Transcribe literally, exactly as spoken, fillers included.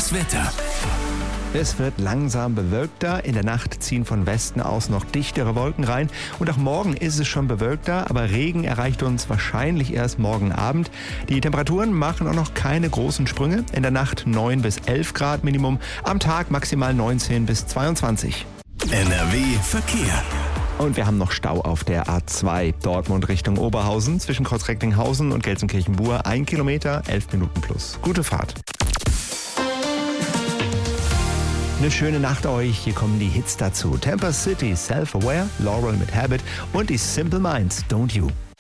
Das Wetter. Es wird langsam bewölkter. In der Nacht ziehen von Westen aus noch dichtere Wolken rein. Und auch morgen ist es schon bewölkter, aber Regen erreicht uns wahrscheinlich erst morgen Abend. Die Temperaturen machen auch noch keine großen Sprünge. In der Nacht neun bis elf Grad Minimum, am Tag maximal neunzehn bis zweiundzwanzig. N R W Verkehr. Und wir haben noch Stau auf der A zwei, Dortmund Richtung Oberhausen, zwischen Kreuz-Recklinghausen und Gelsenkirchen-Bur, ein Kilometer, elf Minuten plus. Gute Fahrt. Eine schöne Nacht euch, hier kommen die Hits dazu. Tampa City, Self-Aware, Laurel mit Habit und die Simple Minds, Don't You.